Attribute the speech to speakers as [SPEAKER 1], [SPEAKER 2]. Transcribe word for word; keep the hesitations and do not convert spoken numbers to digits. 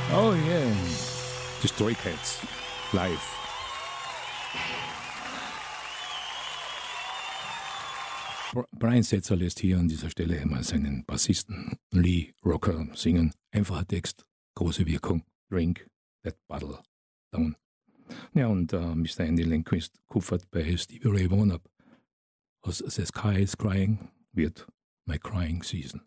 [SPEAKER 1] Oh yeah. Die Stray Cats. Live. Brian Setzer lässt hier an dieser Stelle mal seinen Bassisten Lee Rocker singen. Einfacher Text, große Wirkung. Drink that bottle down. Ja, und uh, Mister Andy Lenquist kupfert bei Stevie Ray Vaughan ab. Aus The Sky is Crying wird My Crying Season.